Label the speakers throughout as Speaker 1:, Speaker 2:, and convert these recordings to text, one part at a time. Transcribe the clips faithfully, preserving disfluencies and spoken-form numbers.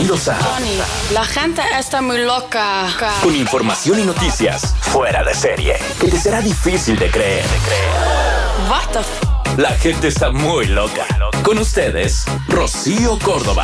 Speaker 1: Bienvenidos a
Speaker 2: Johnny, la gente está muy loca.
Speaker 1: Con información y noticias fuera de serie que te será difícil de creer.
Speaker 2: What the f-
Speaker 1: La gente está muy loca. Con ustedes, Rocío Córdoba.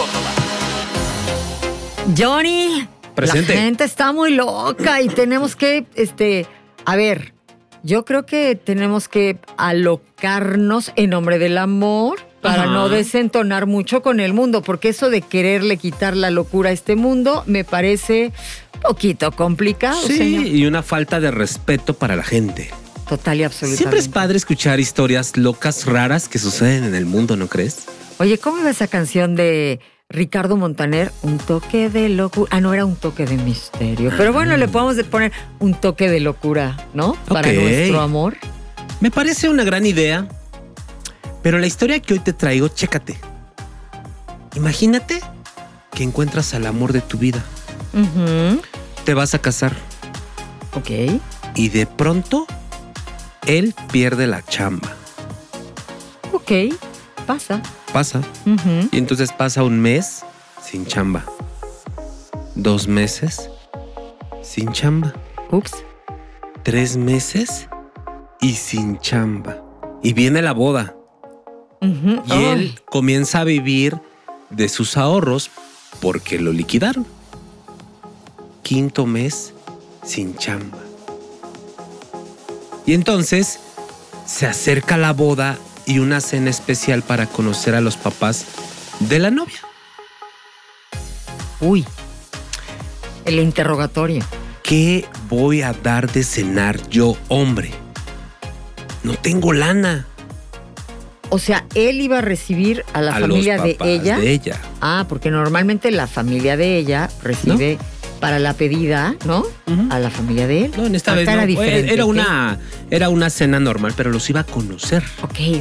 Speaker 3: Johnny,
Speaker 4: Presente.
Speaker 3: la gente está muy loca y tenemos que, este, a ver, yo creo que tenemos que alocarnos en nombre del amor para
Speaker 4: Ajá.
Speaker 3: no desentonar mucho con el mundo, porque eso de quererle quitar la locura a este mundo me parece un poquito complicado,
Speaker 4: Sí,
Speaker 3: señor.
Speaker 4: y una falta de respeto para la gente.
Speaker 3: Total y absolutamente.
Speaker 4: Siempre es padre escuchar historias locas, raras que suceden en el mundo, ¿no crees?
Speaker 3: Oye, ¿cómo iba esa canción de Ricardo Montaner? Un toque de locura. Ah, no, era un toque de misterio. Pero bueno, le podemos poner un toque de locura, ¿no? Para
Speaker 4: Ok.
Speaker 3: nuestro amor.
Speaker 4: Me parece una gran idea, pero la historia que hoy te traigo, chécate. Imagínate que encuentras al amor de tu vida.
Speaker 3: Ujú.
Speaker 4: Te vas a casar
Speaker 3: Ok.
Speaker 4: y de pronto él pierde la chamba.
Speaker 3: Ok. Pasa.
Speaker 4: Pasa.
Speaker 3: Ujú.
Speaker 4: Y entonces pasa un mes sin chamba. Dos meses sin chamba.
Speaker 3: Ups.
Speaker 4: Tres meses y sin chamba. Y viene la boda.
Speaker 3: Ujú.
Speaker 4: Y
Speaker 3: Ay.
Speaker 4: él comienza a vivir de sus ahorros porque lo liquidaron. Quinto mes sin chamba. Y entonces se acerca la boda y una cena especial para conocer a los papás de la novia.
Speaker 3: Uy. El interrogatorio.
Speaker 4: ¿Qué voy a dar de cenar yo, hombre? No tengo lana.
Speaker 3: O sea, él iba a recibir a la
Speaker 4: a
Speaker 3: familia
Speaker 4: los
Speaker 3: de
Speaker 4: papás
Speaker 3: ella.
Speaker 4: de ella.
Speaker 3: Ah, porque normalmente la familia de ella recibe para la pedida, ¿no?
Speaker 4: Ujú.
Speaker 3: A la familia de él.
Speaker 4: No, en esta
Speaker 3: Acá
Speaker 4: vez
Speaker 3: era
Speaker 4: no.
Speaker 3: diferente.
Speaker 4: Era
Speaker 3: ¿ok?
Speaker 4: una, era una cena normal, pero los iba a conocer.
Speaker 3: Ok.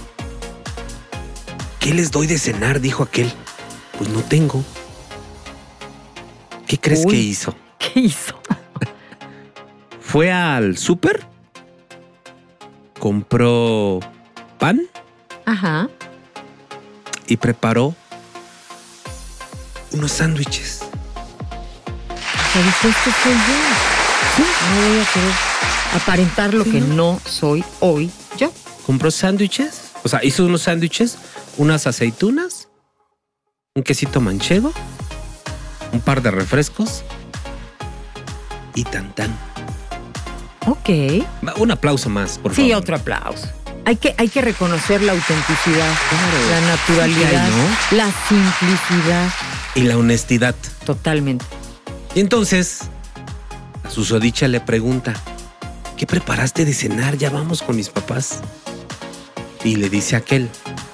Speaker 4: ¿Qué les doy de cenar? Dijo aquel. Pues no tengo. ¿Qué crees
Speaker 3: Uy.
Speaker 4: que hizo?
Speaker 3: ¿Qué hizo?
Speaker 4: Fue al súper, compró pan
Speaker 3: Ajá.
Speaker 4: y preparó unos sándwiches.
Speaker 3: O sea, dijo, esto soy yo. Sí, no voy a querer aparentar lo
Speaker 4: Sí,
Speaker 3: que
Speaker 4: ¿no?
Speaker 3: no soy hoy yo.
Speaker 4: Compró sándwiches, o sea, hizo unos sándwiches, unas aceitunas, un quesito manchego, un par de refrescos y tan tan.
Speaker 3: Ok.
Speaker 4: Va, un aplauso más, por
Speaker 3: Sí,
Speaker 4: favor.
Speaker 3: otro aplauso. Hay que, hay que reconocer la autenticidad,
Speaker 4: Claro.
Speaker 3: la naturalidad,
Speaker 4: Sí,
Speaker 3: la simplicidad.
Speaker 4: Y la honestidad.
Speaker 3: Totalmente.
Speaker 4: Y entonces, a susodicha le pregunta, ¿qué preparaste de cenar? Ya vamos con mis papás. Y le dice aquel,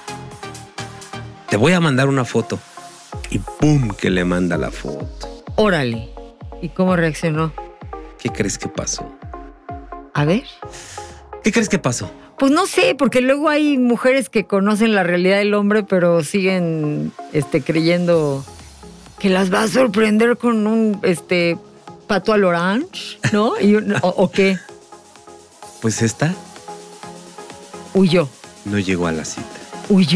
Speaker 4: te voy a mandar una foto. Y ¡pum! Que le manda la foto.
Speaker 3: Órale. ¿Y cómo reaccionó?
Speaker 4: ¿Qué crees que pasó?
Speaker 3: A ver.
Speaker 4: ¿Qué crees que pasó?
Speaker 3: Pues no sé, porque luego hay mujeres que conocen la realidad del hombre, pero siguen este, creyendo que las va a sorprender con un este, pato al orange, ¿no? Y un- o, ¿O qué?
Speaker 4: Pues esta
Speaker 3: Huyó.
Speaker 4: no llegó a la cita.
Speaker 3: Huyó.